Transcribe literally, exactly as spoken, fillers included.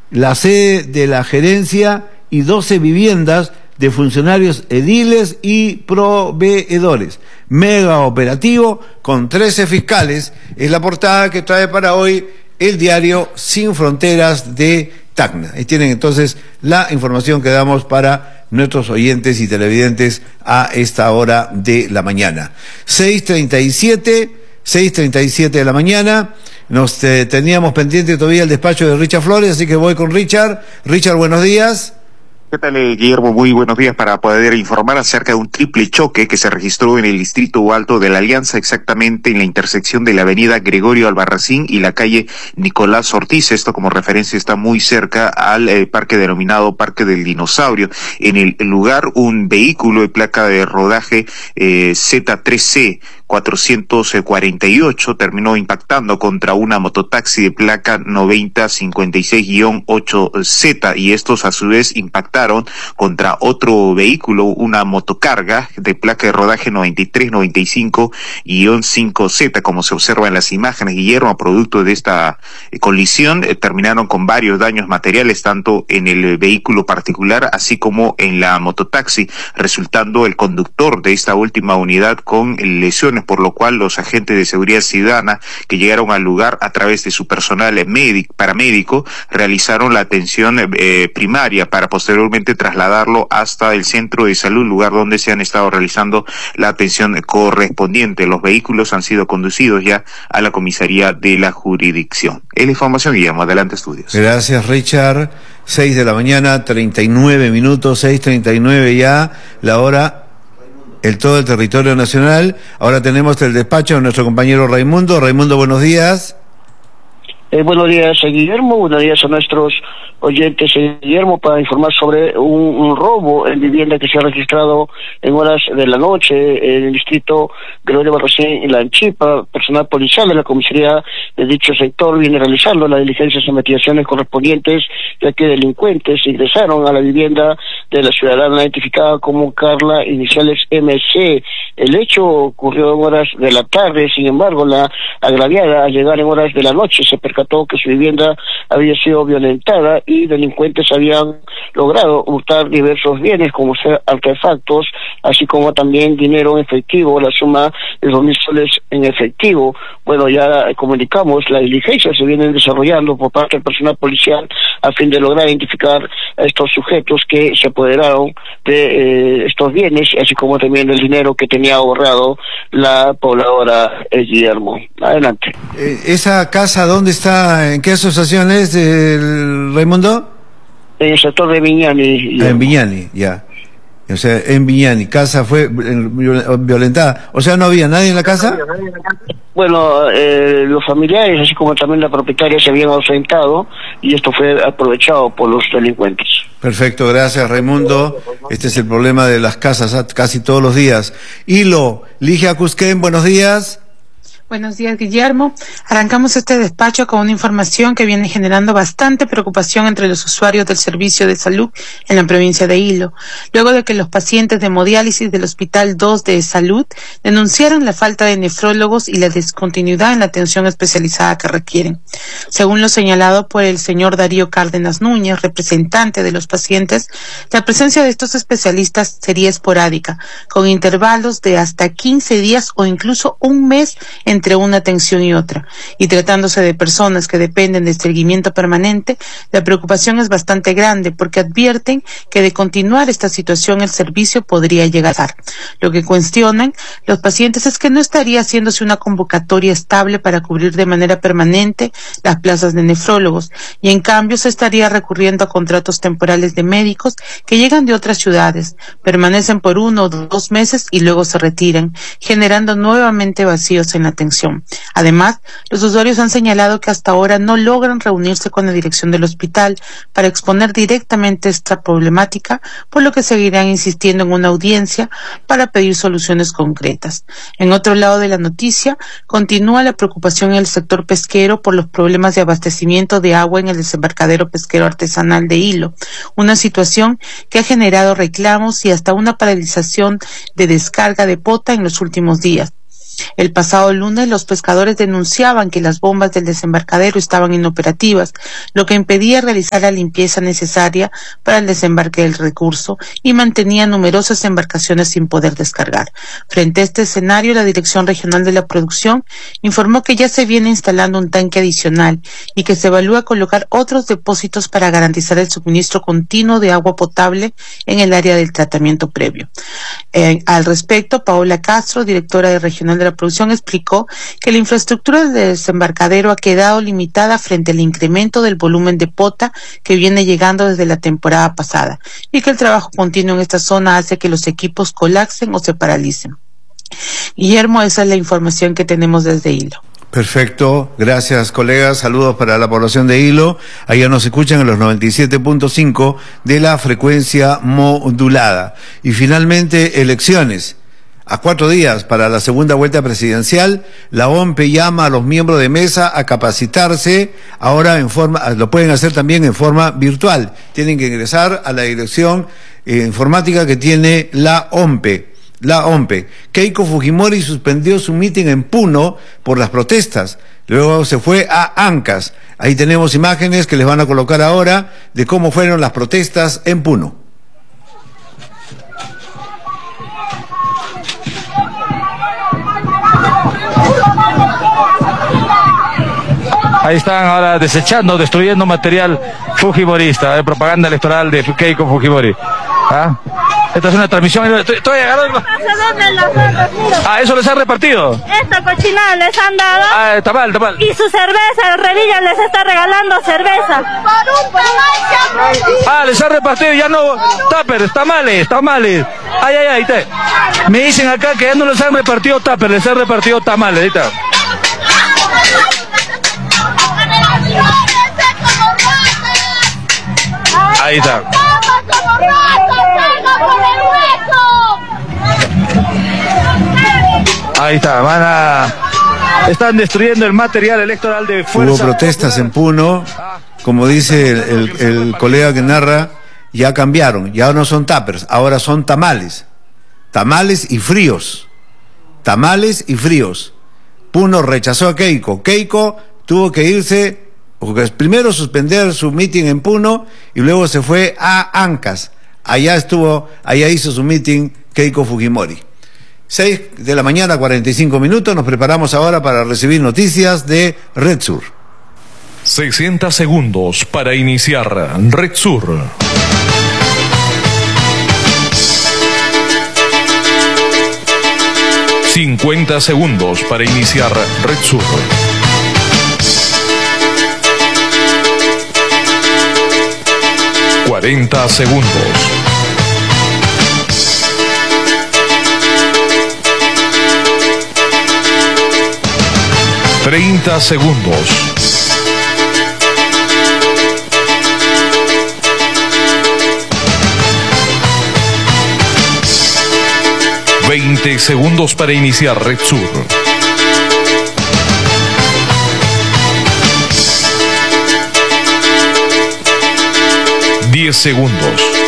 la sede de la gerencia y doce viviendas de funcionarios ediles y proveedores. Mega operativo con trece fiscales es la portada que trae para hoy el diario Sin Fronteras de Tacna. Y tienen entonces la información que damos para nuestros oyentes y televidentes a esta hora de la mañana. seis treinta y siete de la mañana. Nos eh, teníamos pendiente todavía el despacho de Richard Flores, así que voy con Richard. Richard, buenos días. ¿Qué tal, Guillermo? Muy buenos días para poder informar acerca de un triple choque que se registró en el distrito Alto de la Alianza, exactamente en la intersección de la avenida Gregorio Albarracín y la calle Nicolás Ortiz. Esto, como referencia, está muy cerca al eh, parque denominado Parque del Dinosaurio. En el lugar, un vehículo de placa de rodaje eh, Z tres C cuatrocientos cuarenta y ocho terminó impactando contra una mototaxi de placa noventa cincuenta y seis guion ocho Z, y estos a su vez impactaron contra otro vehículo, una motocarga de placa de rodaje noventa y tres noventa y cinco guion cinco Z. Como se observa en las imágenes, Guillermo, producto de esta eh, colisión, eh, terminaron con varios daños materiales, tanto en el vehículo particular así como en la mototaxi, resultando el conductor de esta última unidad con lesiones, por lo cual los agentes de seguridad ciudadana que llegaron al lugar a través de su personal médico, paramédico, realizaron la atención eh, primaria para posteriormente trasladarlo hasta el centro de salud, lugar donde se han estado realizando la atención correspondiente. Los vehículos han sido conducidos ya a la comisaría de la jurisdicción. Es la información, Guillermo. Adelante, estudios. Gracias, Richard. seis de la mañana, treinta y nueve minutos, seis treinta y nueve ya, la hora, el todo el territorio nacional. Ahora tenemos el despacho de nuestro compañero Raimundo. Raimundo, buenos días. Eh, buenos días, Guillermo. Buenos días a nuestros oyentes, Guillermo, para informar sobre un, un robo en vivienda que se ha registrado en horas de la noche en el distrito Gregorio Albarracín y La Anchipa. Personal policial de la comisaría de dicho sector viene realizando las diligencias e investigaciones correspondientes, ya que delincuentes ingresaron a la vivienda de la ciudadana identificada como Carla, iniciales M C. El hecho ocurrió en horas de la tarde. Sin embargo, la agraviada, al llegar en horas de la noche, se percató que su vivienda había sido violentada y delincuentes habían logrado hurtar diversos bienes, como ser artefactos, así como también dinero en efectivo, la suma de dos mil soles en efectivo. Bueno, ya comunicamos, las diligencias se vienen desarrollando por parte del personal policial a fin de lograr identificar a estos sujetos que se apoderaron de eh, estos bienes, así como también el dinero que tenía ahorrado la pobladora eh, Guillermo. Adelante. Eh, ¿Esa casa dónde está? ¿En qué asociación es, el Raimundo? En el sector de Viñani. Ah, en Viñani, ya. O sea, en Viñani, casa fue violentada. O sea, ¿no había nadie en la casa? Bueno, eh, los familiares, así como también la propietaria, se habían ausentado y esto fue aprovechado por los delincuentes. Perfecto, gracias, Raimundo. Este es el problema de las casas casi todos los días. Hilo, Ligia Cusquén, buenos días. Buenos días, Guillermo. Arrancamos este despacho con una información que viene generando bastante preocupación entre los usuarios del servicio de salud en la provincia de Hilo, luego de que los pacientes de hemodiálisis del Hospital dos de Salud denunciaron la falta de nefrólogos y la discontinuidad en la atención especializada que requieren. Según lo señalado por el señor Darío Cárdenas Núñez, representante de los pacientes, la presencia de estos especialistas sería esporádica, con intervalos de hasta quince días o incluso un mes en entre una atención y otra, y tratándose de personas que dependen de seguimiento permanente, la preocupación es bastante grande porque advierten que de continuar esta situación el servicio podría llegar a. Lo que cuestionan los pacientes es que no estaría haciéndose una convocatoria estable para cubrir de manera permanente las plazas de nefrólogos, y en cambio se estaría recurriendo a contratos temporales de médicos que llegan de otras ciudades, permanecen por uno o dos meses y luego se retiran, generando nuevamente vacíos en la atención. Además, los usuarios han señalado que hasta ahora no logran reunirse con la dirección del hospital para exponer directamente esta problemática, por lo que seguirán insistiendo en una audiencia para pedir soluciones concretas. En otro lado de la noticia, continúa la preocupación en el sector pesquero por los problemas de abastecimiento de agua en el desembarcadero pesquero artesanal de Hilo, una situación que ha generado reclamos y hasta una paralización de descarga de pota en los últimos días. El pasado lunes los pescadores denunciaban que las bombas del desembarcadero estaban inoperativas, lo que impedía realizar la limpieza necesaria para el desembarque del recurso y mantenía numerosas embarcaciones sin poder descargar. Frente a este escenario, la Dirección Regional de la Producción informó que ya se viene instalando un tanque adicional y que se evalúa colocar otros depósitos para garantizar el suministro continuo de agua potable en el área del tratamiento previo. Eh, al respecto, Paola Castro, directora de Regional de la Producción, explicó que la infraestructura del desembarcadero ha quedado limitada frente al incremento del volumen de pota que viene llegando desde la temporada pasada y que el trabajo continuo en esta zona hace que los equipos colapsen o se paralicen. Guillermo, esa es la información que tenemos desde Hilo. Perfecto, gracias colegas, saludos para la población de Hilo, allá nos escuchan en los noventa y siete punto cinco de la frecuencia modulada. Y finalmente, elecciones. A cuatro días para la segunda vuelta presidencial, la O M P E llama a los miembros de mesa a capacitarse, ahora en forma, lo pueden hacer también en forma virtual, tienen que ingresar a la dirección eh, informática que tiene la O M P E. La O M P E. Keiko Fujimori suspendió su mitin en Puno por las protestas. Luego se fue a Ancash. Ahí tenemos imágenes que les van a colocar ahora de cómo fueron las protestas en Puno. Ahí están ahora desechando, destruyendo material fujimorista, de propaganda electoral de Keiko Fujimori. ¿Ah? Esta es una transmisión. Estoy, estoy agarrando. Ah, eso les han repartido. Esta cochinada les han dado. Ah, está mal, está mal. Y su cerveza, el Revilla les está regalando cerveza. Ah, les han repartido, ya no. Tupper, tamales, tamales. Ay, ay, ay. Te... Me dicen acá que ya no les han repartido tupper, les han repartido tamales. Ahí está. Ahí está. Ahí está, van a... Están destruyendo el material electoral de Fuerza. Hubo protestas en Puno, como dice el, el, el colega que narra, ya cambiaron, ya no son tuppers, ahora son tamales. Tamales y fríos. Tamales y fríos. Puno rechazó a Keiko. Keiko tuvo que irse, primero suspender su meeting en Puno y luego se fue a Ancash. Allá estuvo, allá hizo su meeting Keiko Fujimori. seis de la mañana, cuarenta y cinco minutos, nos preparamos ahora para recibir noticias de Red Sur. sesenta segundos para iniciar Red Sur. cincuenta segundos para iniciar Red Sur. cuarenta segundos. treinta segundos. veinte segundos para iniciar Red Sur. diez segundos.